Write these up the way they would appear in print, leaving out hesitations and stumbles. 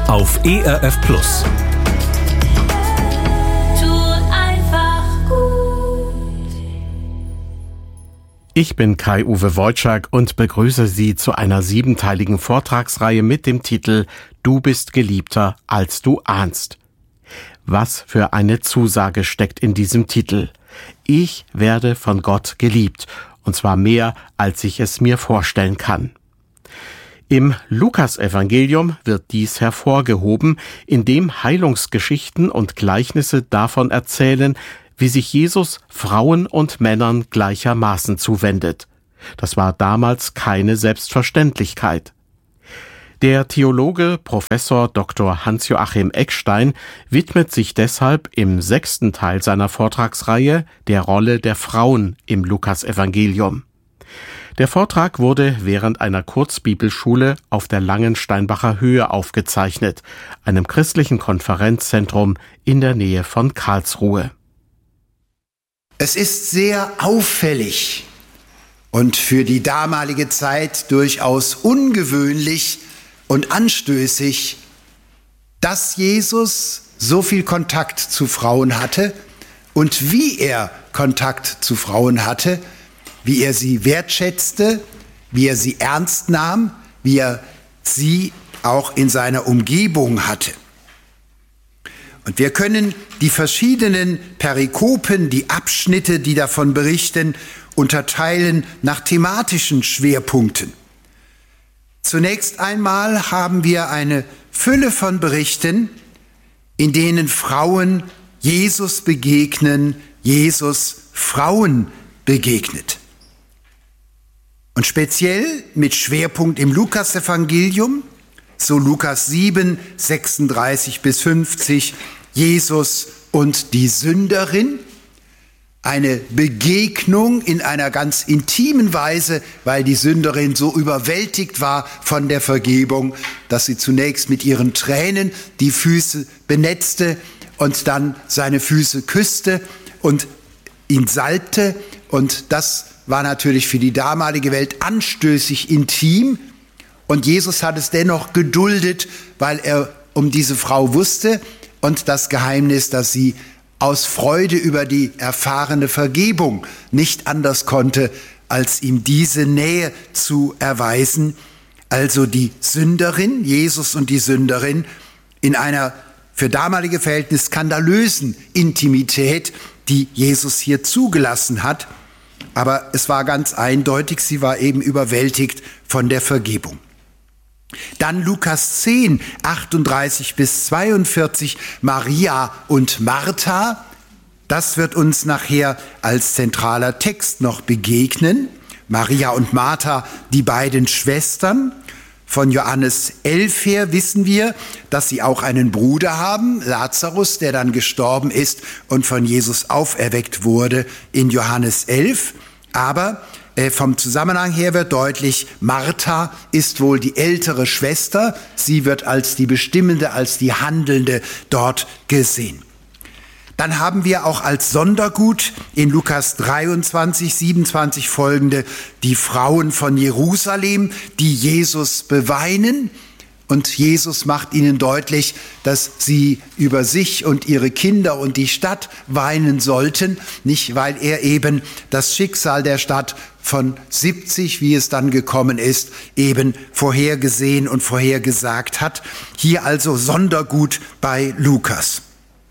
auf ERF Plus. Ich bin Kai-Uwe Wojczak und begrüße Sie zu einer 7-teiligen Vortragsreihe mit dem Titel »Du bist geliebter, als du ahnst«. Was für eine Zusage steckt in diesem Titel. Ich werde von Gott geliebt, und zwar mehr, als ich es mir vorstellen kann. Im Lukasevangelium wird dies hervorgehoben, indem Heilungsgeschichten und Gleichnisse davon erzählen, wie sich Jesus Frauen und Männern gleichermaßen zuwendet. Das war damals keine Selbstverständlichkeit. Der Theologe Professor Dr. Hans-Joachim Eckstein widmet sich deshalb im 6. Teil seiner Vortragsreihe der Rolle der Frauen im Lukasevangelium. Der Vortrag wurde während einer Kurzbibelschule auf der Langensteinbacher Höhe aufgezeichnet, einem christlichen Konferenzzentrum in der Nähe von Karlsruhe. Es ist sehr auffällig und für die damalige Zeit durchaus ungewöhnlich und anstößig, dass Jesus so viel Kontakt zu Frauen hatte und wie er Kontakt zu Frauen hatte, wie er sie wertschätzte, wie er sie ernst nahm, wie er sie auch in seiner Umgebung hatte. Und wir können die verschiedenen Perikopen, die Abschnitte, die davon berichten, unterteilen nach thematischen Schwerpunkten. Zunächst einmal haben wir eine Fülle von Berichten, in denen Frauen Jesus begegnen, Jesus Frauen begegnet. Und speziell mit Schwerpunkt im Lukasevangelium, so Lukas 7, 36 bis 50, Jesus und die Sünderin. Eine Begegnung in einer ganz intimen Weise, weil die Sünderin so überwältigt war von der Vergebung, dass sie zunächst mit ihren Tränen die Füße benetzte und dann seine Füße küsste und ihn salbte. Und das war natürlich für die damalige Welt anstößig intim. Und Jesus hat es dennoch geduldet, weil er um diese Frau wusste und das Geheimnis, dass sie aus Freude über die erfahrene Vergebung nicht anders konnte, als ihm diese Nähe zu erweisen. Also die Sünderin, Jesus und die Sünderin, in einer für damalige Verhältnisse skandalösen Intimität, die Jesus hier zugelassen hat. Aber es war ganz eindeutig, sie war eben überwältigt von der Vergebung. Dann Lukas 10, 38 bis 42, Maria und Martha. Das wird uns nachher als zentraler Text noch begegnen. Maria und Martha, die beiden Schwestern. Von Johannes 11 her wissen wir, dass sie auch einen Bruder haben, Lazarus, der dann gestorben ist und von Jesus auferweckt wurde in Johannes 11. Aber vom Zusammenhang her wird deutlich, Martha ist wohl die ältere Schwester. Sie wird als die Bestimmende, als die Handelnde dort gesehen. Dann haben wir auch als Sondergut in Lukas 23, 27 folgende die Frauen von Jerusalem, die Jesus beweinen. Und Jesus macht ihnen deutlich, dass sie über sich und ihre Kinder und die Stadt weinen sollten, nicht weil er eben das Schicksal der Stadt von 70, wie es dann gekommen ist, eben vorhergesehen und vorhergesagt hat. Hier also Sondergut bei Lukas.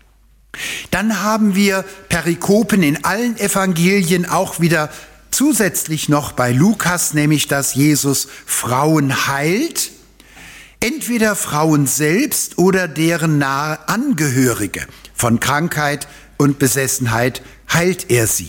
Dann haben wir Perikopen in allen Evangelien auch wieder zusätzlich noch bei Lukas, nämlich dass Jesus Frauen heilt. Entweder Frauen selbst oder deren nahe Angehörige. Von Krankheit und Besessenheit heilt er sie.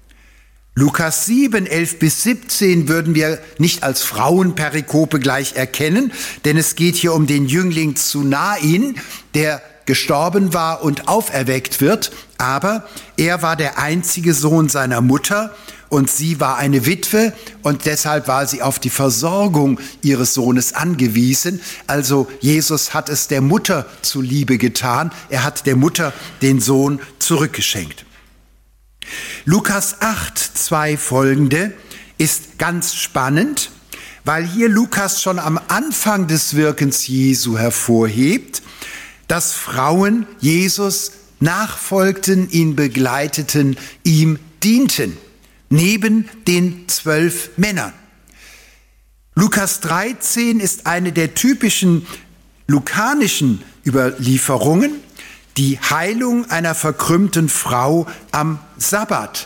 Lukas 7, 11 bis 17 würden wir nicht als Frauenperikope gleich erkennen, denn es geht hier um den Jüngling Zunain, der gestorben war und auferweckt wird, aber er war der einzige Sohn seiner Mutter und sie war eine Witwe und deshalb war sie auf die Versorgung ihres Sohnes angewiesen. Also Jesus hat es der Mutter zuliebe getan, er hat der Mutter den Sohn zurückgeschenkt. Lukas 8, 2 folgende ist ganz spannend, weil hier Lukas schon am Anfang des Wirkens Jesu hervorhebt, dass Frauen Jesus nachfolgten, ihn begleiteten, ihm dienten, neben den 12 Männern. Lukas 13 ist eine der typischen lukanischen Überlieferungen, die Heilung einer verkrümmten Frau am Sabbat.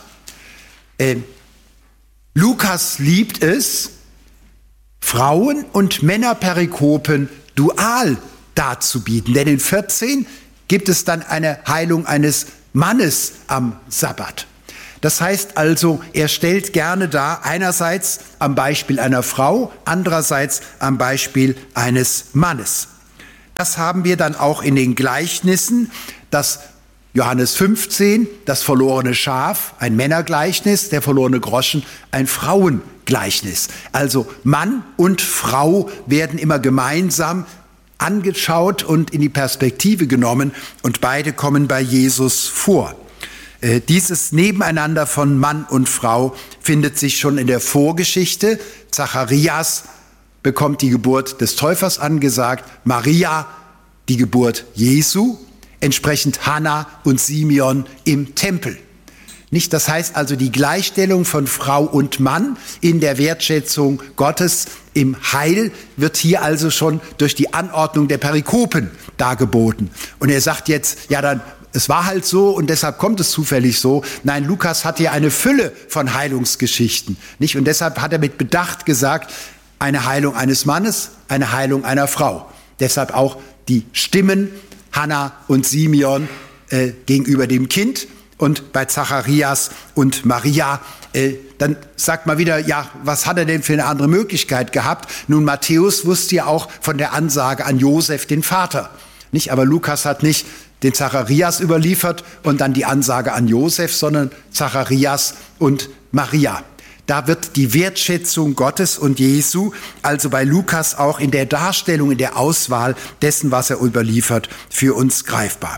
Lukas liebt es, Frauen- und Männerperikopen dual darzubieten, denn in 14 gibt es dann eine Heilung eines Mannes am Sabbat. Das heißt also, er stellt gerne dar, einerseits am Beispiel einer Frau, andererseits am Beispiel eines Mannes. Das haben wir dann auch in den Gleichnissen, das Johannes 15, das verlorene Schaf, ein Männergleichnis, der verlorene Groschen, ein Frauengleichnis. Also Mann und Frau werden immer gemeinsam angeschaut und in die Perspektive genommen und beide kommen bei Jesus vor. Dieses Nebeneinander von Mann und Frau findet sich schon in der Vorgeschichte. Zacharias bekommt die Geburt des Täufers angesagt, Maria die Geburt Jesu, entsprechend Hannah und Simeon im Tempel. Nicht, das heißt also die Gleichstellung von Frau und Mann in der Wertschätzung Gottes im Heil wird hier also schon durch die Anordnung der Perikopen dargeboten. Und er sagt jetzt, ja dann, es war halt so und deshalb kommt es zufällig so. Nein, Lukas hat hier eine Fülle von Heilungsgeschichten. Nicht? Und deshalb hat er mit Bedacht gesagt, eine Heilung eines Mannes, eine Heilung einer Frau. Deshalb auch die Stimmen Hannah und Simeon gegenüber dem Kind. Und bei Zacharias und Maria, dann sagt man wieder, ja, was hat er denn für eine andere Möglichkeit gehabt? Nun, Matthäus wusste ja auch von der Ansage an Josef, den Vater. Nicht? Aber Lukas hat nicht den Zacharias überliefert und dann die Ansage an Josef, sondern Zacharias und Maria. Da wird die Wertschätzung Gottes und Jesu, also bei Lukas auch in der Darstellung, in der Auswahl dessen, was er überliefert, für uns greifbar.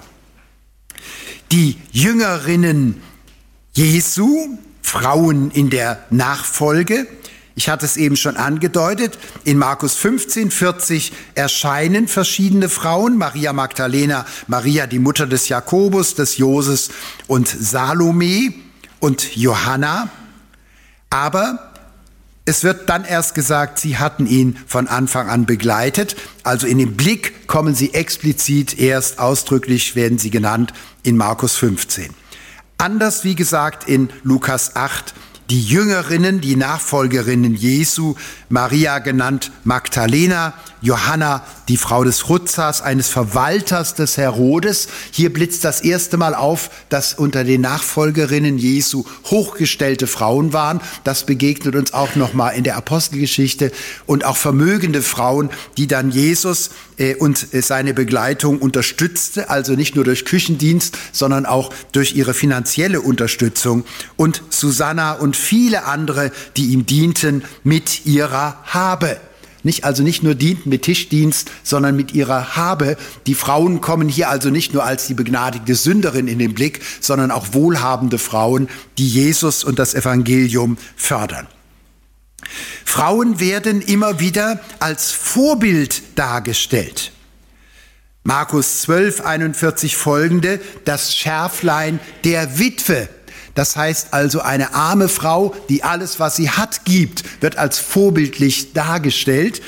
Die Jüngerinnen Jesu, Frauen in der Nachfolge, ich hatte es eben schon angedeutet, in Markus 15, 40 erscheinen verschiedene Frauen, Maria Magdalena, Maria, die Mutter des Jakobus, des Joses und Salome und Johanna. Aber es wird dann erst gesagt, sie hatten ihn von Anfang an begleitet. Also in den Blick kommen sie explizit erst, ausdrücklich werden sie genannt in Markus 15. Anders, wie gesagt, in Lukas 8, die Jüngerinnen, die Nachfolgerinnen Jesu, Maria genannt Magdalena, Johanna, die Frau des Chuzzas, eines Verwalters des Herodes. Hier blitzt das erste Mal auf, dass unter den Nachfolgerinnen Jesu hochgestellte Frauen waren. Das begegnet uns auch nochmal in der Apostelgeschichte. Und auch vermögende Frauen, die dann Jesus und seine Begleitung unterstützte, also nicht nur durch Küchendienst, sondern auch durch ihre finanzielle Unterstützung. Und Susanna und viele andere, die ihm dienten mit ihrer Habe. Also nicht nur dienten mit Tischdienst, sondern mit ihrer Habe. Die Frauen kommen hier also nicht nur als die begnadigte Sünderin in den Blick, sondern auch wohlhabende Frauen, die Jesus und das Evangelium fördern. Frauen werden immer wieder als Vorbild dargestellt. Markus 12, 41 folgende, das Schärflein der Witwe. Das heißt also, eine arme Frau, die alles, was sie hat, gibt, wird als vorbildlich dargestellt.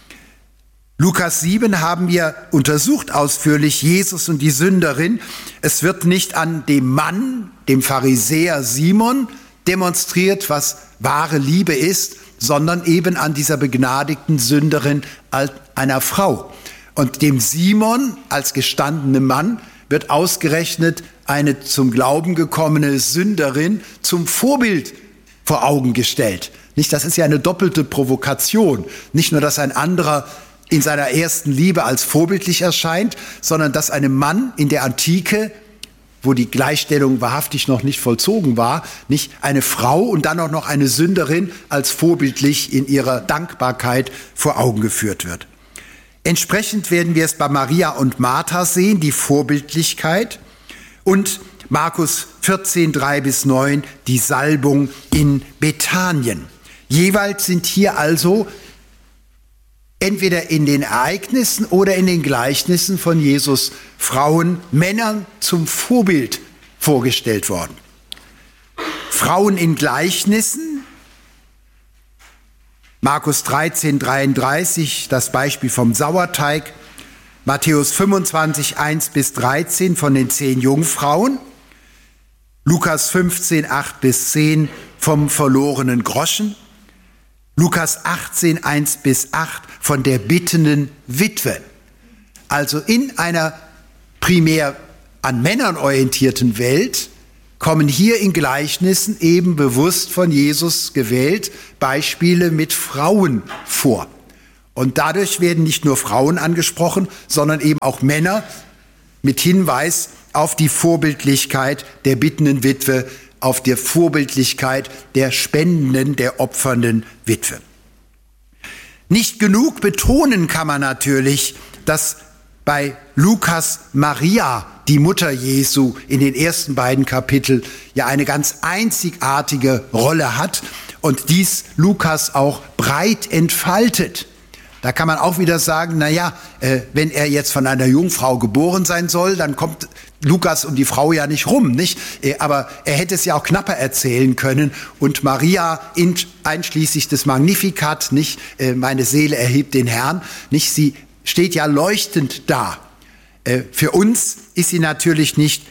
Lukas 7 haben wir untersucht ausführlich, Jesus und die Sünderin. Es wird nicht an dem Mann, dem Pharisäer Simon, demonstriert, was wahre Liebe ist, sondern eben an dieser begnadigten Sünderin, einer Frau. Und dem Simon als gestandenem Mann wird ausgerechnet eine zum Glauben gekommene Sünderin zum Vorbild vor Augen gestellt. Das ist ja eine doppelte Provokation. Nicht nur, dass ein anderer in seiner ersten Liebe als vorbildlich erscheint, sondern dass einem Mann in der Antike, wo die Gleichstellung wahrhaftig noch nicht vollzogen war, nicht eine Frau und dann auch noch eine Sünderin als vorbildlich in ihrer Dankbarkeit vor Augen geführt wird. Entsprechend werden wir es bei Maria und Martha sehen, die Vorbildlichkeit, und Markus 14, 3-9, die Salbung in Bethanien. Jeweils sind hier also entweder in den Ereignissen oder in den Gleichnissen von Jesus Frauen, Männern zum Vorbild vorgestellt worden. Frauen in Gleichnissen, Markus 13,33, das Beispiel vom Sauerteig, Matthäus 25, 1-13 von den 10 Jungfrauen, Lukas 15, 8-10 vom verlorenen Groschen, Lukas 18, 1-8 von der bittenden Witwe. Also in einer primär an Männern orientierten Welt kommen hier in Gleichnissen eben bewusst von Jesus gewählt Beispiele mit Frauen vor. Und dadurch werden nicht nur Frauen angesprochen, sondern eben auch Männer mit Hinweis auf die Vorbildlichkeit der bittenden Witwe, auf die Vorbildlichkeit der spendenden, der opfernden Witwe. Nicht genug betonen kann man natürlich, dass bei Lukas Maria, die Mutter Jesu, in den ersten beiden Kapiteln ja eine ganz einzigartige Rolle hat und dies Lukas auch breit entfaltet. Da kann man auch wieder sagen, wenn er jetzt von einer Jungfrau geboren sein soll, dann kommt Lukas und die Frau ja nicht rum, nicht? Aber er hätte es ja auch knapper erzählen können. Und Maria, einschließlich des Magnificat, nicht? Meine Seele erhebt den Herrn, nicht? Sie steht ja leuchtend da. Für uns ist sie natürlich nicht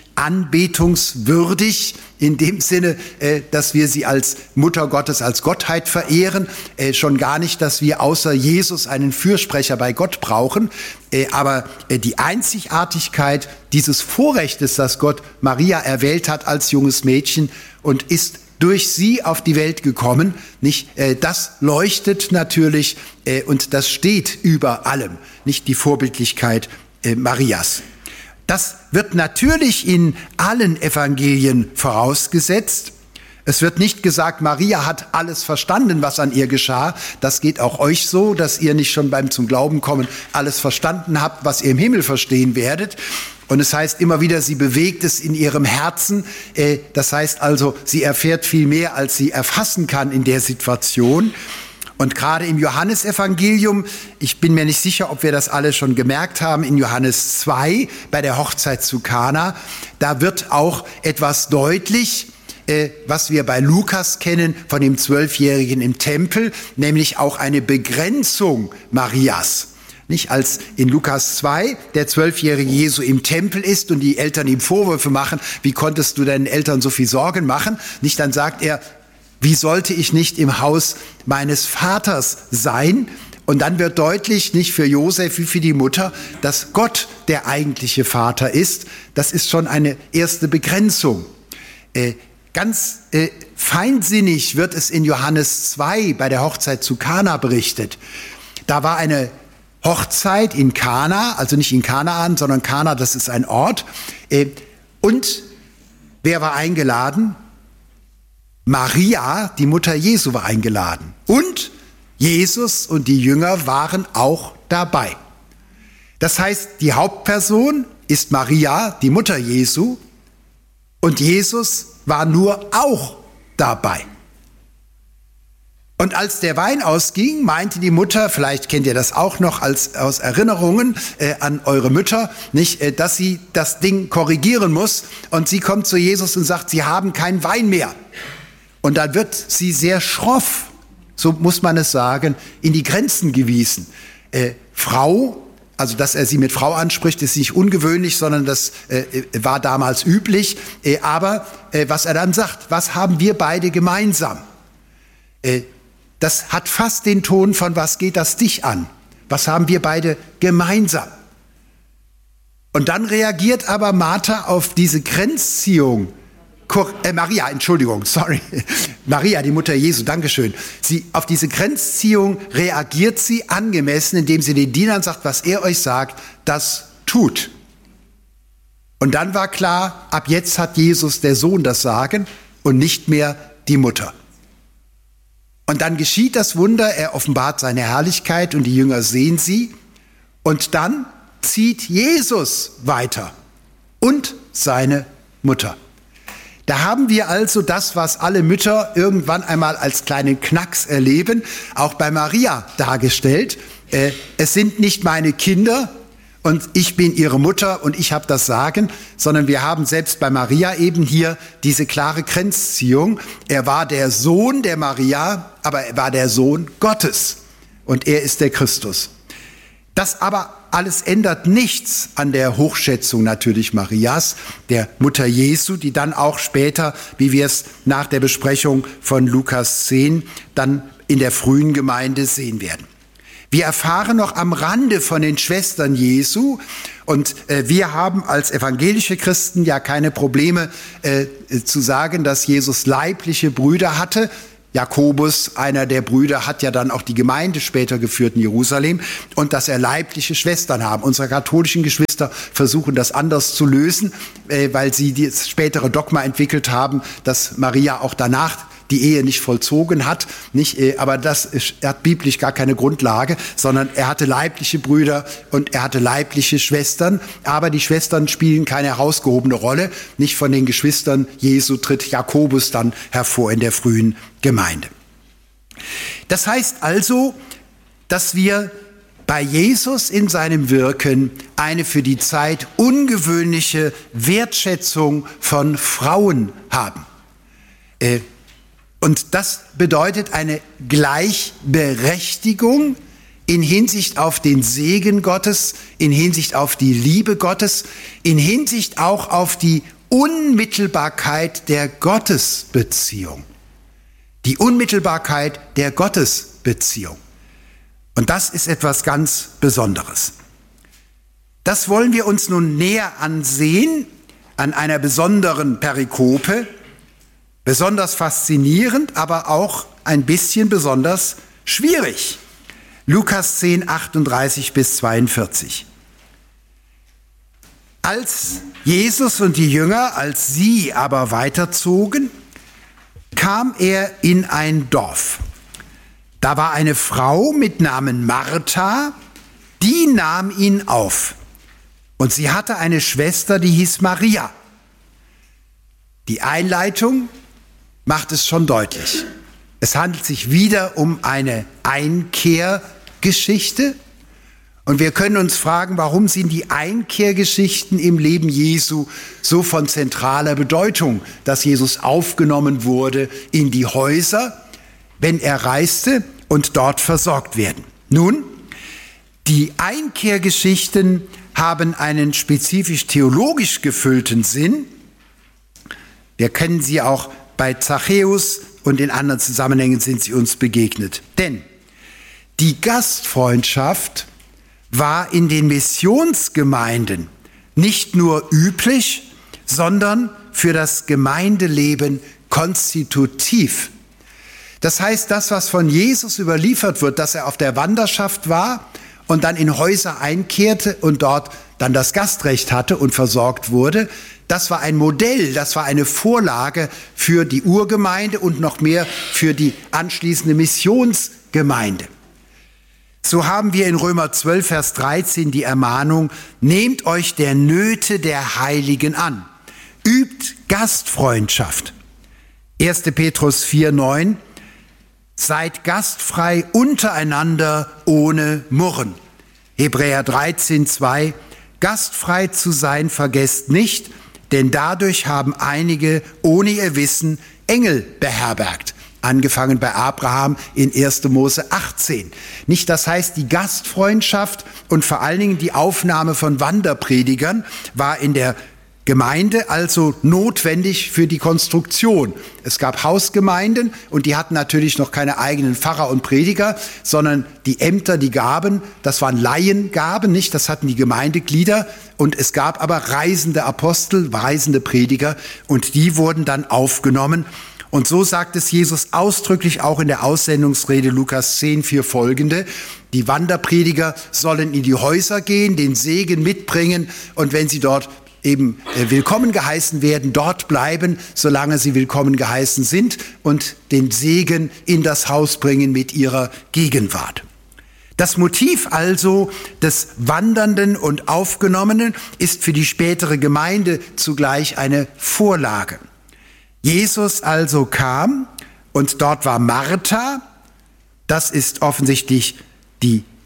anbetungswürdig, in dem Sinne, dass wir sie als Mutter Gottes, als Gottheit verehren, schon gar nicht, dass wir außer Jesus einen Fürsprecher bei Gott brauchen, aber die Einzigartigkeit dieses Vorrechtes, dass Gott Maria erwählt hat als junges Mädchen und ist durch sie auf die Welt gekommen, nicht? Das leuchtet natürlich und das steht über allem, nicht die Vorbildlichkeit Marias. Das wird natürlich in allen Evangelien vorausgesetzt. Es wird nicht gesagt, Maria hat alles verstanden, was an ihr geschah. Das geht auch euch so, dass ihr nicht schon beim zum Glauben kommen alles verstanden habt, was ihr im Himmel verstehen werdet. Und es heißt immer wieder, sie bewegt es in ihrem Herzen. Das heißt also, sie erfährt viel mehr, als sie erfassen kann in der Situation. Und gerade im Johannesevangelium, ich bin mir nicht sicher, ob wir das alle schon gemerkt haben, in Johannes 2 bei der Hochzeit zu Kana, da wird auch etwas deutlich, was wir bei Lukas kennen von dem 12-Jährigen im Tempel, nämlich auch eine Begrenzung Marias. Nicht als in Lukas 2 der 12-jährige Jesu im Tempel ist und die Eltern ihm Vorwürfe machen, wie konntest du deinen Eltern so viel Sorgen machen? Nicht, dann sagt er, wie sollte ich nicht im Haus meines Vaters sein? Und dann wird deutlich, nicht für Josef wie für die Mutter, dass Gott der eigentliche Vater ist. Das ist schon eine erste Begrenzung. Ganz feinsinnig wird es in Johannes 2 bei der Hochzeit zu Kana berichtet. Da war eine Hochzeit in Kana, also nicht in Kanaan, sondern Kana, das ist ein Ort. Und wer war eingeladen? Maria, die Mutter Jesu, war eingeladen. Und Jesus und die Jünger waren auch dabei. Das heißt, die Hauptperson ist Maria, die Mutter Jesu, und Jesus war nur auch dabei. Und als der Wein ausging, meinte die Mutter, vielleicht kennt ihr das auch noch aus Erinnerungen an eure Mütter, nicht, dass sie das Ding korrigieren muss. Und sie kommt zu Jesus und sagt, sie haben keinen Wein mehr. Und dann wird sie sehr schroff, so muss man es sagen, in die Grenzen gewiesen. Frau, also dass er sie mit Frau anspricht, ist nicht ungewöhnlich, sondern das war damals üblich. Aber was er dann sagt, was haben wir beide gemeinsam? Das hat fast den Ton von, was geht das dich an? Was haben wir beide gemeinsam? Und dann reagiert aber Martha auf diese Grenzziehung. Maria, die Mutter Jesu, Dankeschön. Auf diese Grenzziehung reagiert sie angemessen, indem sie den Dienern sagt, was er euch sagt, das tut. Und dann war klar, ab jetzt hat Jesus, der Sohn, das Sagen und nicht mehr die Mutter. Und dann geschieht das Wunder, er offenbart seine Herrlichkeit und die Jünger sehen sie. Und dann zieht Jesus weiter und seine Mutter. Da haben wir also das, was alle Mütter irgendwann einmal als kleinen Knacks erleben, auch bei Maria dargestellt. es sind nicht meine Kinder und ich bin ihre Mutter und ich habe das Sagen, sondern wir haben selbst bei Maria eben hier diese klare Grenzziehung. Er war der Sohn der Maria, aber er war der Sohn Gottes und er ist der Christus. Das aber alles ändert nichts an der Hochschätzung natürlich Marias, der Mutter Jesu, die dann auch später, wie wir es nach der Besprechung von Lukas 10, dann in der frühen Gemeinde sehen werden. Wir erfahren noch am Rande von den Schwestern Jesu und wir haben als evangelische Christen ja keine Probleme zu sagen, dass Jesus leibliche Brüder hatte. Jakobus, einer der Brüder, hat ja dann auch die Gemeinde später geführt in Jerusalem und dass er leibliche Schwestern haben. Unsere katholischen Geschwister versuchen das anders zu lösen, weil sie das spätere Dogma entwickelt haben, dass Maria auch danach die Ehe nicht vollzogen hat, aber das hat biblisch gar keine Grundlage, sondern er hatte leibliche Brüder und er hatte leibliche Schwestern, aber die Schwestern spielen keine herausgehobene Rolle. Nicht von den Geschwistern Jesu tritt Jakobus dann hervor in der frühen Gemeinde. Das heißt also, dass wir bei Jesus in seinem Wirken eine für die Zeit ungewöhnliche Wertschätzung von Frauen haben. Und das bedeutet eine Gleichberechtigung in Hinsicht auf den Segen Gottes, in Hinsicht auf die Liebe Gottes, in Hinsicht auch auf die Unmittelbarkeit der Gottesbeziehung. Die Unmittelbarkeit der Gottesbeziehung. Und das ist etwas ganz Besonderes. Das wollen wir uns nun näher ansehen an einer besonderen Perikope. Besonders faszinierend, aber auch ein bisschen besonders schwierig. Lukas 10, 38 bis 42. Als Jesus und die Jünger, als sie aber weiterzogen, kam er in ein Dorf. Da war eine Frau mit Namen Martha, die nahm ihn auf. Und sie hatte eine Schwester, die hieß Maria. Die Einleitung macht es schon deutlich. Es handelt sich wieder um eine Einkehrgeschichte. Und wir können uns fragen, warum sind die Einkehrgeschichten im Leben Jesu so von zentraler Bedeutung, dass Jesus aufgenommen wurde in die Häuser, wenn er reiste und dort versorgt werden. Nun, die Einkehrgeschichten haben einen spezifisch theologisch gefüllten Sinn. Wir kennen sie auch bei Zachäus und in anderen Zusammenhängen sind sie uns begegnet. Denn die Gastfreundschaft war in den Missionsgemeinden nicht nur üblich, sondern für das Gemeindeleben konstitutiv. Das heißt, das, was von Jesus überliefert wird, dass er auf der Wanderschaft war und dann in Häuser einkehrte und dort dann das Gastrecht hatte und versorgt wurde, das war ein Modell, das war eine Vorlage für die Urgemeinde und noch mehr für die anschließende Missionsgemeinde. So haben wir in Römer 12, Vers 13 die Ermahnung, nehmt euch der Nöte der Heiligen an, übt Gastfreundschaft. 1. Petrus 4, 9, seid gastfrei untereinander ohne Murren. Hebräer 13, 2, gastfrei zu sein vergesst nicht, denn dadurch haben einige ohne ihr Wissen Engel beherbergt. Angefangen bei Abraham in 1. Mose 18. Nicht, das heißt, die Gastfreundschaft und vor allen Dingen die Aufnahme von Wanderpredigern war in der Gemeinde also notwendig für die Konstruktion. Es gab Hausgemeinden und die hatten natürlich noch keine eigenen Pfarrer und Prediger, sondern die Ämter, die Gaben, das waren Laiengaben, nicht? Das hatten die Gemeindeglieder und es gab aber reisende Apostel, reisende Prediger und die wurden dann aufgenommen. Und so sagt es Jesus ausdrücklich auch in der Aussendungsrede Lukas 10, 4 folgende. Die Wanderprediger sollen in die Häuser gehen, den Segen mitbringen und wenn sie dort eben willkommen geheißen werden, dort bleiben, solange sie willkommen geheißen sind und den Segen in das Haus bringen mit ihrer Gegenwart. Das Motiv also des Wandernden und Aufgenommenen ist für die spätere Gemeinde zugleich eine Vorlage. Jesus also kam und dort war Martha, das ist offensichtlich die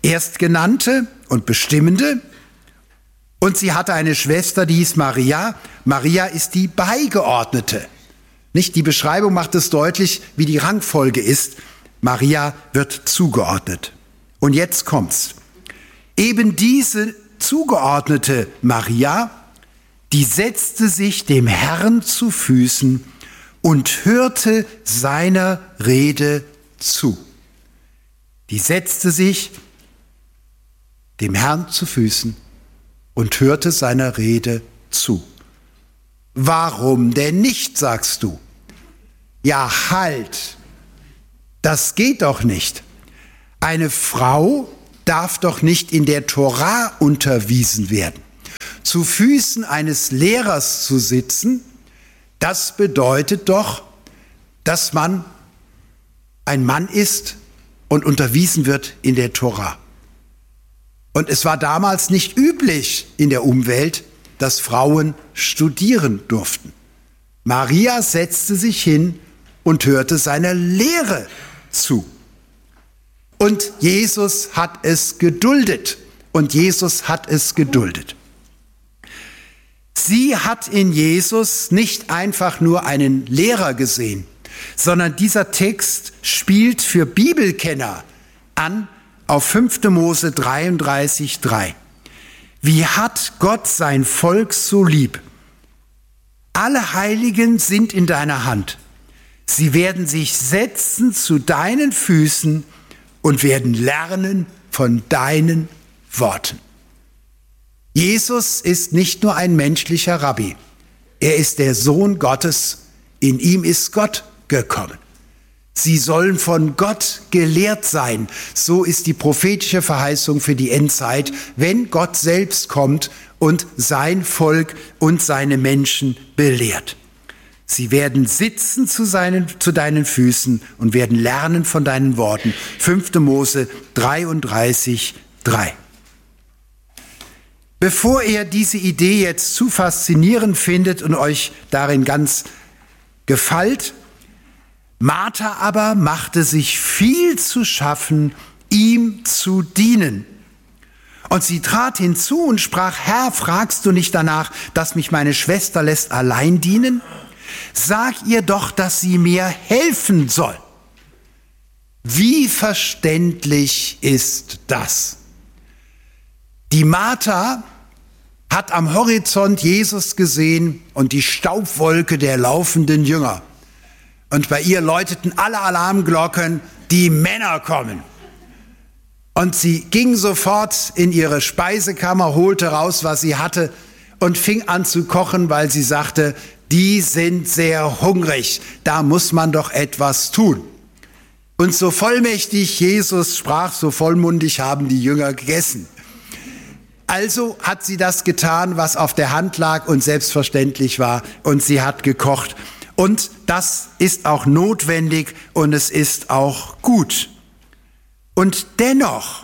Erstgenannte und Bestimmende. Und sie hatte eine Schwester, die hieß Maria. Maria ist die Beigeordnete. Nicht? Die Beschreibung macht es deutlich, wie die Rangfolge ist. Maria wird zugeordnet. Und jetzt kommt's. Eben diese zugeordnete Maria, die setzte sich dem Herrn zu Füßen und hörte seiner Rede zu. Die setzte sich dem Herrn zu Füßen und hörte seiner Rede zu. Warum denn nicht, sagst du? Ja, halt, das geht doch nicht. Eine Frau darf doch nicht in der Tora unterwiesen werden. Zu Füßen eines Lehrers zu sitzen, das bedeutet doch, dass man ein Mann ist und unterwiesen wird in der Tora. Und es war damals nicht üblich in der Umwelt, dass Frauen studieren durften. Maria setzte sich hin und hörte seiner Lehre zu. Und Jesus hat es geduldet. Und Jesus hat es geduldet. Sie hat in Jesus nicht einfach nur einen Lehrer gesehen, sondern dieser Text spielt für Bibelkenner an auf 5. Mose 33,3. Wie hat Gott sein Volk so lieb? Alle Heiligen sind in deiner Hand. Sie werden sich setzen zu deinen Füßen und werden lernen von deinen Worten. Jesus ist nicht nur ein menschlicher Rabbi. Er ist der Sohn Gottes. In ihm ist Gott gekommen. Sie sollen von Gott gelehrt sein. So ist die prophetische Verheißung für die Endzeit, wenn Gott selbst kommt und sein Volk und seine Menschen belehrt. Sie werden sitzen zu deinen Füßen und werden lernen von deinen Worten. 5. Mose 33,3. Bevor ihr diese Idee jetzt zu faszinierend findet und euch darin ganz gefällt, Martha aber machte sich viel zu schaffen, ihm zu dienen. Und sie trat hinzu und sprach: Herr, fragst du nicht danach, dass mich meine Schwester lässt allein dienen? Sag ihr doch, dass sie mir helfen soll. Wie verständlich ist das? Die Martha hat am Horizont Jesus gesehen und die Staubwolke der laufenden Jünger. Und bei ihr läuteten alle Alarmglocken, die Männer kommen. Und sie ging sofort in ihre Speisekammer, holte raus, was sie hatte und fing an zu kochen, weil sie sagte, die sind sehr hungrig, da muss man doch etwas tun. Und so vollmächtig Jesus sprach, so vollmundig haben die Jünger gegessen. Also hat sie das getan, was auf der Hand lag und selbstverständlich war, und sie hat gekocht. Und das ist auch notwendig und es ist auch gut. Und dennoch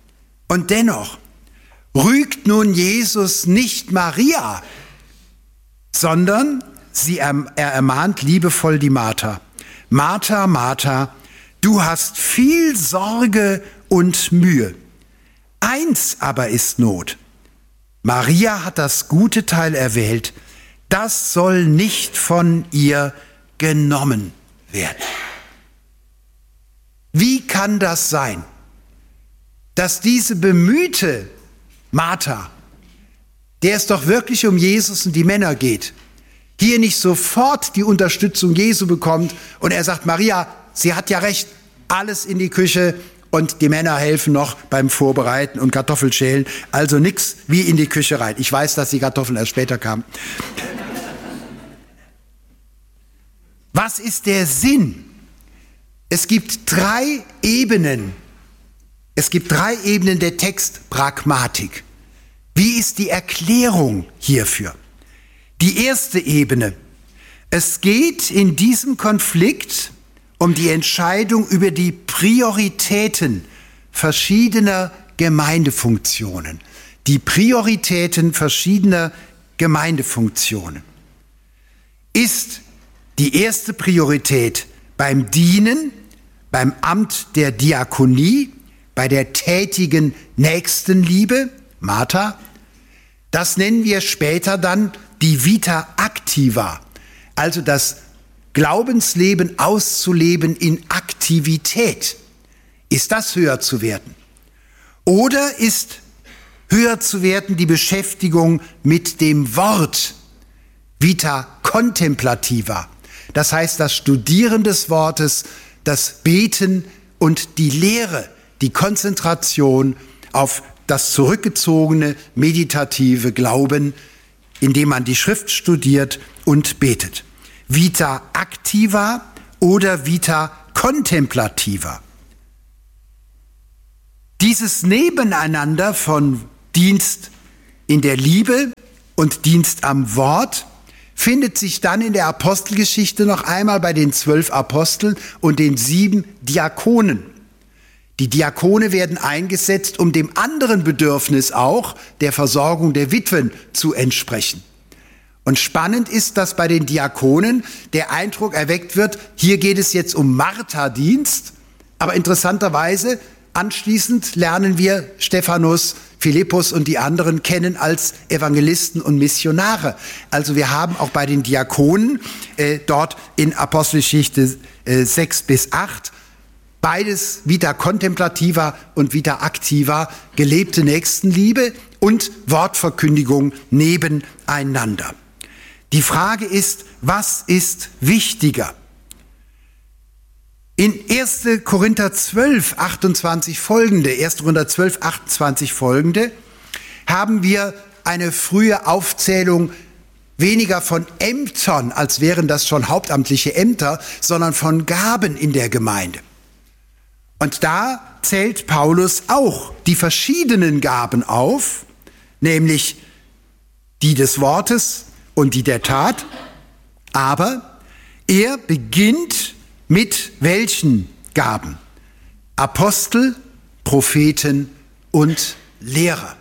rügt nun Jesus nicht Maria, sondern er ermahnt liebevoll die Martha. Martha, Martha, du hast viel Sorge und Mühe. Eins aber ist Not. Maria hat das gute Teil erwählt. Das soll nicht von ihr genommen werden. Wie kann das sein, dass diese bemühte Martha, der es doch wirklich um Jesus und die Männer geht, hier nicht sofort die Unterstützung Jesu bekommt und er sagt, Maria, sie hat ja recht, alles in die Küche und die Männer helfen noch beim Vorbereiten und Kartoffelschälen, also nix wie in die Küche rein. Ich weiß, dass die Kartoffeln erst später kamen. Was ist der Sinn? Es gibt 3 Ebenen. Es gibt 3 Ebenen der Textpragmatik. Wie ist die Erklärung hierfür? Die erste Ebene. Es geht in diesem Konflikt um die Entscheidung über die Prioritäten verschiedener Gemeindefunktionen. Die Prioritäten verschiedener Gemeindefunktionen. Ist die erste Priorität beim Dienen, beim Amt der Diakonie, bei der tätigen Nächstenliebe, Martha. Das nennen wir später dann die Vita activa, also das Glaubensleben auszuleben in Aktivität. Ist das höher zu werden? Oder ist höher zu werden die Beschäftigung mit dem Wort, Vita contemplativa, das heißt das Studieren des Wortes, das Beten und die Lehre, die Konzentration auf das zurückgezogene, meditative Glauben, indem man die Schrift studiert und betet. Vita activa oder Vita contemplativa. Dieses Nebeneinander von Dienst in der Liebe und Dienst am Wort findet sich dann in der Apostelgeschichte noch einmal bei den 12 Aposteln und den 7 Diakonen. Die Diakone werden eingesetzt, um dem anderen Bedürfnis auch, der Versorgung der Witwen, zu entsprechen. Und spannend ist, dass bei den Diakonen der Eindruck erweckt wird, hier geht es jetzt um Marterdienst, aber interessanterweise anschließend lernen wir Stephanus, Philippus und die anderen kennen als Evangelisten und Missionare. Also wir haben auch bei den Diakonen dort in Apostelgeschichte 6 bis 8 beides Vita contemplativa und Vita activa, gelebte Nächstenliebe und Wortverkündigung nebeneinander. Die Frage ist, was ist wichtiger? In 1. Korinther 12, 28 folgende, 1. Korinther 12, 28 folgende, haben wir eine frühe Aufzählung weniger von Ämtern, als wären das schon hauptamtliche Ämter, sondern von Gaben in der Gemeinde. Und da zählt Paulus auch die verschiedenen Gaben auf, nämlich die des Wortes und die der Tat, aber er beginnt mit welchen Gaben? Apostel, Propheten und Lehrer.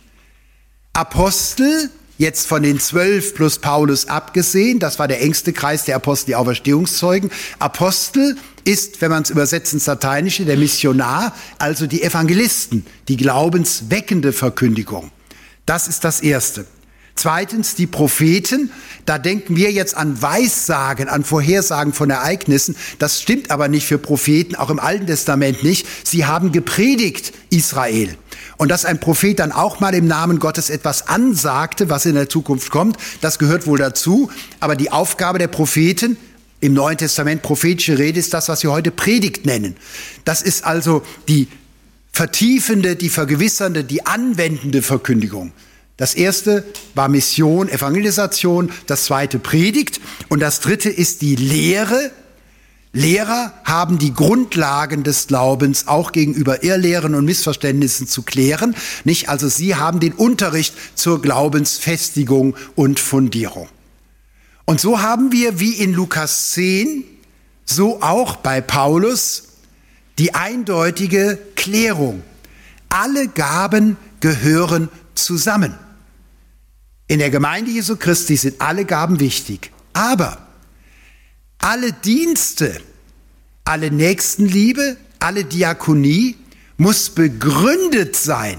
Apostel, jetzt von den 12 plus Paulus abgesehen, das war der engste Kreis der Apostel, die Auferstehungszeugen. Apostel ist, wenn man es übersetzt ins Lateinische, der Missionar, also die Evangelisten, die glaubensweckende Verkündigung. Das ist das Erste. Zweitens die Propheten, da denken wir jetzt an Weissagen, an Vorhersagen von Ereignissen. Das stimmt aber nicht für Propheten, auch im Alten Testament nicht. Sie haben gepredigt, Israel. Und dass ein Prophet dann auch mal im Namen Gottes etwas ansagte, was in der Zukunft kommt, das gehört wohl dazu. Aber die Aufgabe der Propheten, im Neuen Testament prophetische Rede, ist das, was wir heute Predigt nennen. Das ist also die vertiefende, die vergewissernde, die anwendende Verkündigung. Das erste war Mission, Evangelisation, das zweite Predigt und das dritte ist die Lehre. Lehrer haben die Grundlagen des Glaubens auch gegenüber Irrlehren und Missverständnissen zu klären, nicht? Also sie haben den Unterricht zur Glaubensfestigung und Fundierung. Und so haben wir wie in Lukas 10, so auch bei Paulus die eindeutige Klärung. Alle Gaben gehören zusammen. In der Gemeinde Jesu Christi sind alle Gaben wichtig, aber alle Dienste, alle Nächstenliebe, alle Diakonie muss begründet sein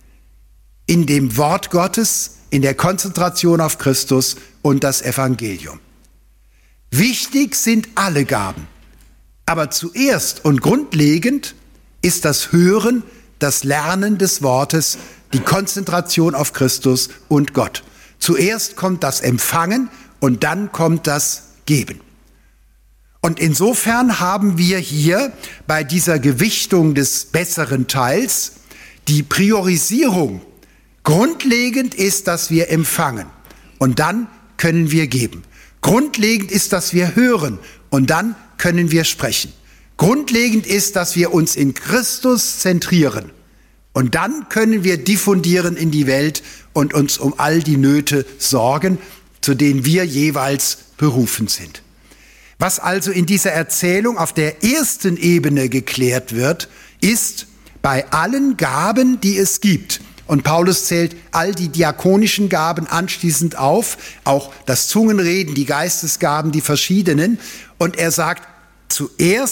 in dem Wort Gottes, in der Konzentration auf Christus und das Evangelium. Wichtig sind alle Gaben, aber zuerst und grundlegend ist das Hören, das Lernen des Wortes, die Konzentration auf Christus und Gott. Zuerst kommt das Empfangen und dann kommt das Geben. Und insofern haben wir hier bei dieser Gewichtung des besseren Teils die Priorisierung. Grundlegend ist, dass wir empfangen und dann können wir geben. Grundlegend ist, dass wir hören und dann können wir sprechen. Grundlegend ist, dass wir uns in Christus zentrieren. Und dann können wir diffundieren in die Welt und uns um all die Nöte sorgen, zu denen wir jeweils berufen sind. Was also in dieser Erzählung auf der ersten Ebene geklärt wird, ist bei allen Gaben, die es gibt. Und Paulus zählt all die diakonischen Gaben anschließend auf, auch das Zungenreden, die Geistesgaben, die verschiedenen. Und er sagt, zuerst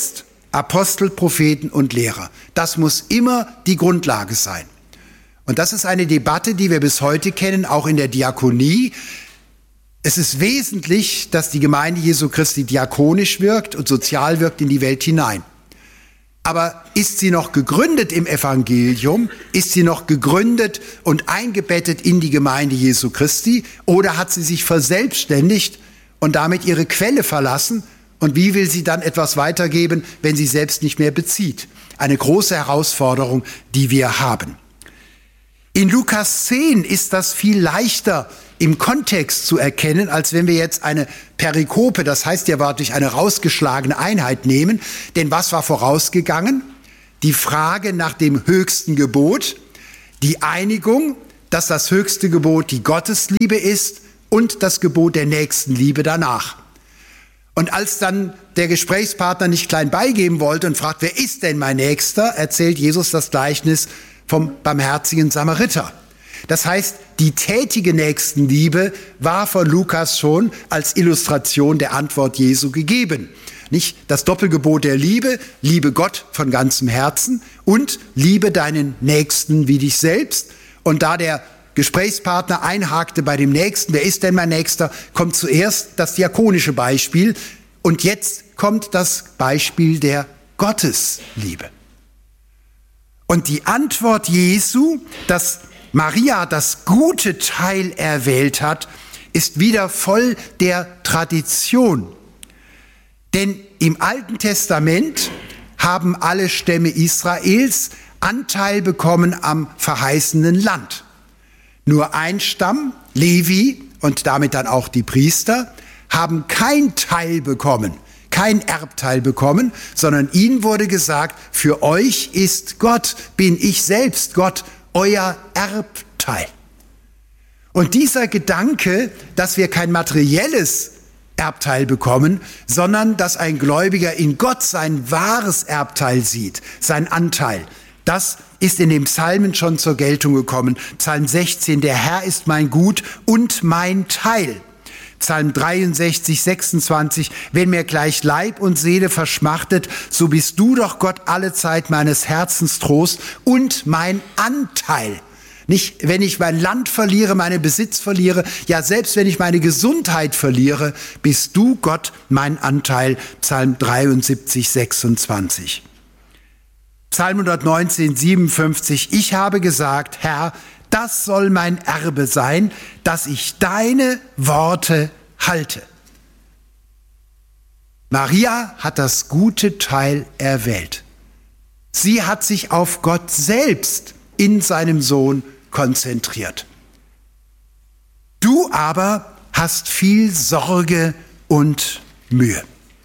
Apostel, Propheten und Lehrer. Das muss immer die Grundlage sein. Und das ist eine Debatte, die wir bis heute kennen, auch in der Diakonie. Es ist wesentlich, dass die Gemeinde Jesu Christi diakonisch wirkt und sozial wirkt in die Welt hinein. Aber ist sie noch gegründet im Evangelium? Ist sie noch gegründet und eingebettet in die Gemeinde Jesu Christi? Oder hat sie sich verselbstständigt und damit ihre Quelle verlassen? Und wie will sie dann etwas weitergeben, wenn sie selbst nicht mehr bezieht? Eine große Herausforderung, die wir haben. In Lukas 10 ist das viel leichter im Kontext zu erkennen, als wenn wir jetzt eine Perikope, das heißt ja wörtlich eine rausgeschlagene Einheit nehmen. Denn was war vorausgegangen? Die Frage nach dem höchsten Gebot, die Einigung, dass das höchste Gebot die Gottesliebe ist und das Gebot der Nächstenliebe danach. Und als dann der Gesprächspartner nicht klein beigeben wollte und fragt, wer ist denn mein Nächster, erzählt Jesus das Gleichnis vom barmherzigen Samariter. Das heißt, die tätige Nächstenliebe war von Lukas schon als Illustration der Antwort Jesu gegeben. Nicht das Doppelgebot der Liebe, liebe Gott von ganzem Herzen und liebe deinen Nächsten wie dich selbst. Und da der Gesprächspartner einhakte bei dem Nächsten, wer ist denn mein Nächster, kommt zuerst das diakonische Beispiel und jetzt kommt das Beispiel der Gottesliebe. Und die Antwort Jesu, dass Maria das gute Teil erwählt hat, ist wieder voll der Tradition. Denn im Alten Testament haben alle Stämme Israels Anteil bekommen am verheißenen Land. Nur ein Stamm, Levi und damit dann auch die Priester, haben kein Teil bekommen, kein Erbteil bekommen, sondern ihnen wurde gesagt, für euch ist Gott, bin ich selbst Gott, euer Erbteil. Und dieser Gedanke, dass wir kein materielles Erbteil bekommen, sondern dass ein Gläubiger in Gott sein wahres Erbteil sieht, sein Anteil, das ist in den Psalmen schon zur Geltung gekommen. Psalm 16, der Herr ist mein Gut und mein Teil. Psalm 63, 26, wenn mir gleich Leib und Seele verschmachtet, so bist du doch Gott alle Zeit meines Herzens Trost und mein Anteil. Nicht, wenn ich mein Land verliere, meinen Besitz verliere, ja selbst wenn ich meine Gesundheit verliere, bist du Gott mein Anteil. Psalm 73, 26. Psalm 119, 57, ich habe gesagt, Herr, das soll mein Erbe sein, dass ich deine Worte halte. Maria hat das gute Teil erwählt. Sie hat sich auf Gott selbst in seinem Sohn konzentriert. Du aber hast viel Sorge und Mühe.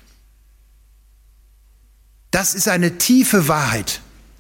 Das ist eine tiefe Wahrheit.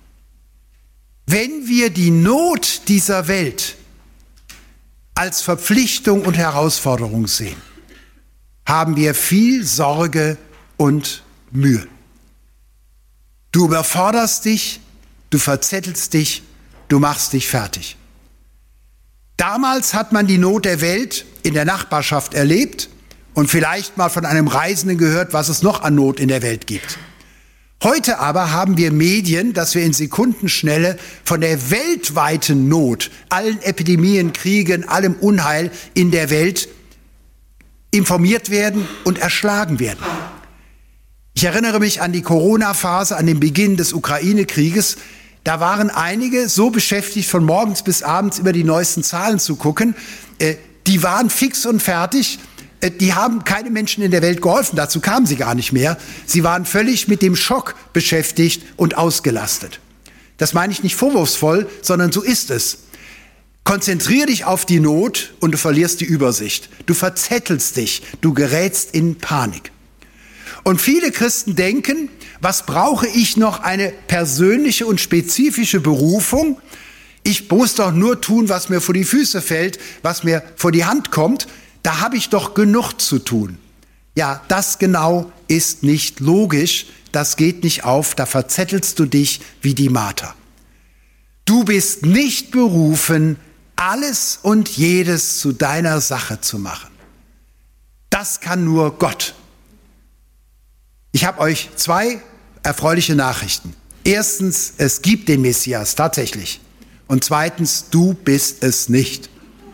Wenn wir die Not dieser Welt als Verpflichtung und Herausforderung sehen, haben wir viel Sorge und Mühe. Du überforderst dich, du verzettelst dich, du machst dich fertig. Damals hat man die Not der Welt in der Nachbarschaft erlebt und vielleicht mal von einem Reisenden gehört, was es noch an Not in der Welt gibt. Heute aber haben wir Medien, dass wir in Sekundenschnelle von der weltweiten Not, allen Epidemien, Kriegen, allem Unheil in der Welt informiert werden und erschlagen werden. Ich erinnere mich an die Corona-Phase, an den Beginn des Ukraine-Krieges. Da waren einige so beschäftigt, von morgens bis abends über die neuesten Zahlen zu gucken. Die waren fix und fertig. Die haben keine Menschen in der Welt geholfen, dazu kamen sie gar nicht mehr. Sie waren völlig mit dem Schock beschäftigt und ausgelastet. Das meine ich nicht vorwurfsvoll, sondern so ist es. Konzentriere dich auf die Not und du verlierst die Übersicht. Du verzettelst dich, du gerätst in Panik. Und viele Christen denken, was brauche ich noch, eine persönliche und spezifische Berufung? Ich muss doch nur tun, was mir vor die Füße fällt, was mir vor die Hand kommt. Da habe ich doch genug zu tun. Ja, das genau ist nicht logisch, das geht nicht auf, da verzettelst du dich wie die Martha. Du bist nicht berufen, alles und jedes zu deiner Sache zu machen. Das kann nur Gott. Ich habe euch 2 erfreuliche Nachrichten. Erstens, es gibt den Messias tatsächlich. Und zweitens, du bist es nicht.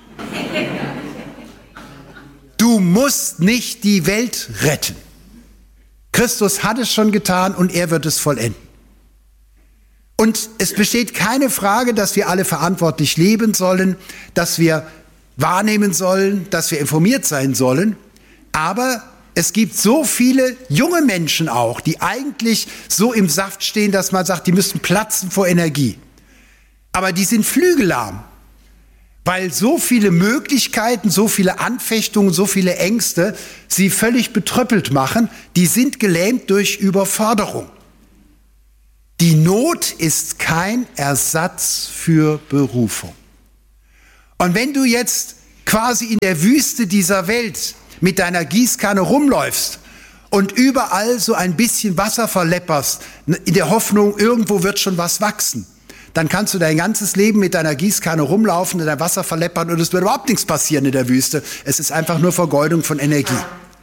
Du musst nicht die Welt retten. Christus hat es schon getan und er wird es vollenden. Und es besteht keine Frage, dass wir alle verantwortlich leben sollen, dass wir wahrnehmen sollen, dass wir informiert sein sollen. Aber es gibt so viele junge Menschen auch, die eigentlich so im Saft stehen, dass man sagt, die müssten platzen vor Energie. Aber die sind flügellahm, weil so viele Möglichkeiten, so viele Anfechtungen, so viele Ängste sie völlig betröppelt machen. Die sind gelähmt durch Überforderung. Die Not ist kein Ersatz für Berufung. Und wenn du jetzt quasi in der Wüste dieser Welt mit deiner Gießkanne rumläufst und überall so ein bisschen Wasser verlepperst, in der Hoffnung, irgendwo wird schon was wachsen, dann kannst du dein ganzes Leben mit deiner Gießkanne rumlaufen und dein Wasser verleppern und es wird überhaupt nichts passieren in der Wüste. Es ist einfach nur Vergeudung von Energie.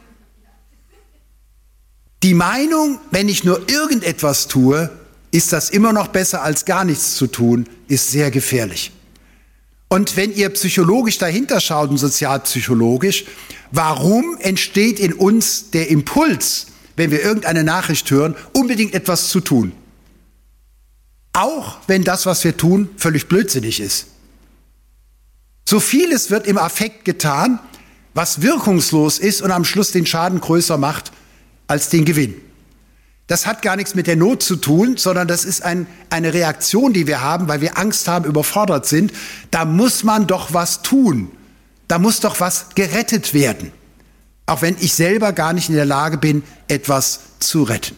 Die Meinung, wenn ich nur irgendetwas tue, ist das immer noch besser als gar nichts zu tun, ist sehr gefährlich. Und wenn ihr psychologisch dahinter schaut und sozialpsychologisch, warum entsteht in uns der Impuls, wenn wir irgendeine Nachricht hören, unbedingt etwas zu tun? Auch wenn das, was wir tun, völlig blödsinnig ist. So vieles wird im Affekt getan, was wirkungslos ist und am Schluss den Schaden größer macht als den Gewinn. Das hat gar nichts mit der Not zu tun, sondern das ist eine Reaktion, die wir haben, weil wir Angst haben, überfordert sind. Da muss man doch was tun. Da muss doch was gerettet werden. Auch wenn ich selber gar nicht in der Lage bin, etwas zu retten.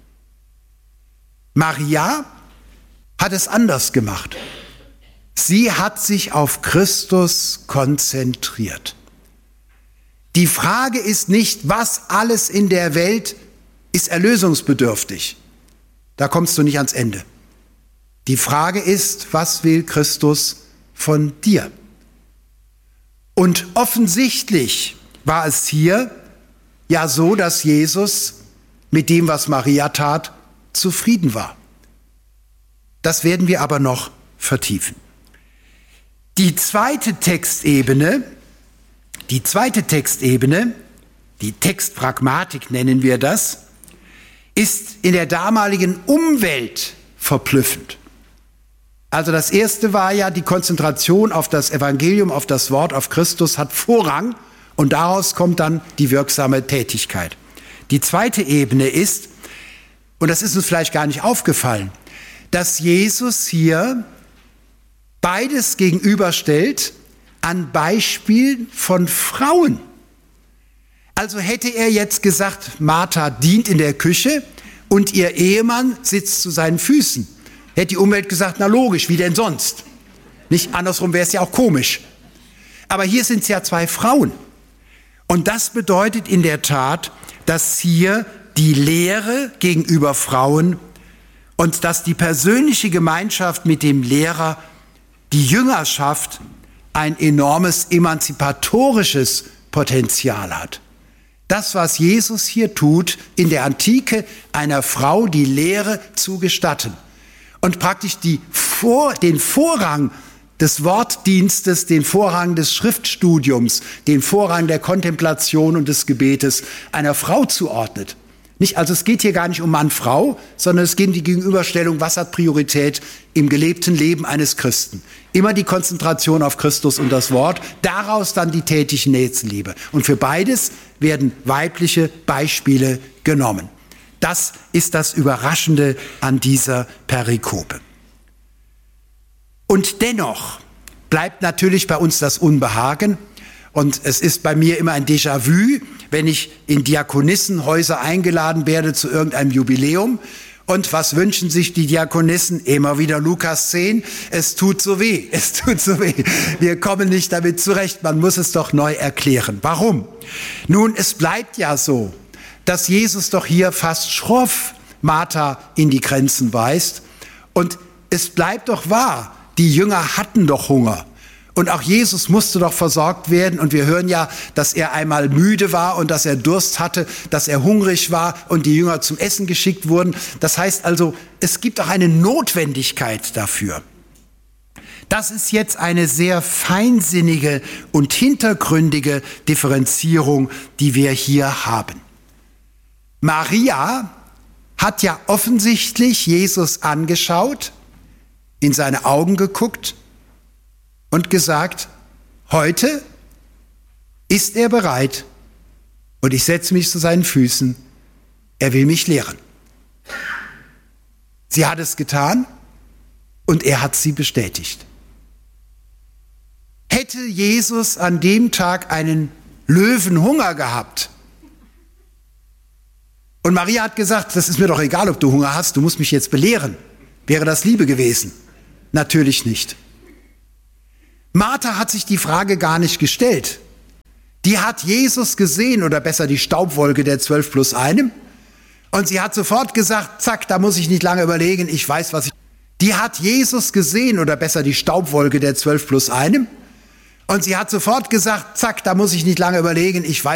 Maria hat es anders gemacht. Sie hat sich auf Christus konzentriert. Die Frage ist nicht, was alles in der Welt ist erlösungsbedürftig. Da kommst du nicht ans Ende. Die Frage ist, was will Christus von dir? Und offensichtlich war es hier ja so, dass Jesus mit dem, was Maria tat, zufrieden war. Das werden wir aber noch vertiefen. Die zweite Textebene, die Textpragmatik nennen wir das, ist in der damaligen Umwelt verblüffend. Also das erste war ja, die Konzentration auf das Evangelium, auf das Wort, auf Christus hat Vorrang und daraus kommt dann die wirksame Tätigkeit. Die zweite Ebene ist, und das ist uns vielleicht gar nicht aufgefallen, dass Jesus hier beides gegenüberstellt an Beispielen von Frauen. Also hätte er jetzt gesagt, Martha dient in der Küche und ihr Ehemann sitzt zu seinen Füßen. Hätte die Umwelt gesagt, na logisch, wie denn sonst? Nicht andersrum wäre es ja auch komisch. Aber hier sind es ja zwei Frauen. Und das bedeutet in der Tat, dass hier die Lehre gegenüber Frauen und dass die persönliche Gemeinschaft mit dem Lehrer, die Jüngerschaft, ein enormes emanzipatorisches Potenzial hat. Das, was Jesus hier tut, in der Antike einer Frau die Lehre zu gestatten und praktisch den Vorrang des Wortdienstes, den Vorrang des Schriftstudiums, den Vorrang der Kontemplation und des Gebetes einer Frau zuordnet. Nicht, also es geht hier gar nicht um Mann-Frau, sondern es geht um die Gegenüberstellung, was hat Priorität im gelebten Leben eines Christen. Immer die Konzentration auf Christus und das Wort, daraus dann die tätige Nächstenliebe. Und für beides werden weibliche Beispiele genommen. Das ist das Überraschende an dieser Perikope. Und dennoch bleibt natürlich bei uns das Unbehagen. Und es ist bei mir immer ein Déjà-vu, wenn ich in Diakonissenhäuser eingeladen werde zu irgendeinem Jubiläum. Und was wünschen sich die Diakonissen? Immer wieder Lukas 10. Es tut so weh, es tut so weh. Wir kommen nicht damit zurecht, man muss es doch neu erklären. Warum? Nun, es bleibt ja so, dass Jesus doch hier fast schroff Martha in die Grenzen weist. Und es bleibt doch wahr, die Jünger hatten doch Hunger. Und auch Jesus musste doch versorgt werden. Und wir hören ja, dass er einmal müde war und dass er Durst hatte, dass er hungrig war und die Jünger zum Essen geschickt wurden. Das heißt also, es gibt auch eine Notwendigkeit dafür. Das ist jetzt eine sehr feinsinnige und hintergründige Differenzierung, die wir hier haben. Maria hat ja offensichtlich Jesus angeschaut, in seine Augen geguckt und gesagt, heute ist er bereit und ich setze mich zu seinen Füßen, er will mich lehren. Sie hat es getan und er hat sie bestätigt. Hätte Jesus an dem Tag einen Löwenhunger gehabt und Maria hat gesagt, das ist mir doch egal, ob du Hunger hast, du musst mich jetzt belehren, wäre das Liebe gewesen? Natürlich nicht. Martha hat sich die Frage gar nicht gestellt. Die hat Jesus gesehen, oder besser die Staubwolke der 12 plus einem. Und sie hat sofort gesagt, zack, da muss ich nicht lange überlegen, ich weiß, was ich... Die hat Jesus gesehen, oder besser die Staubwolke der 12 plus einem. Und sie hat sofort gesagt, zack, da muss ich nicht lange überlegen, ich weiß,